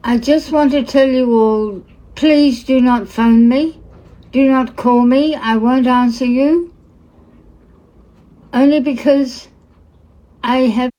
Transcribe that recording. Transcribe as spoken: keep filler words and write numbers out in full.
I just want to tell you all, please do not phone me. Do not call me. I won't answer you. Only because I have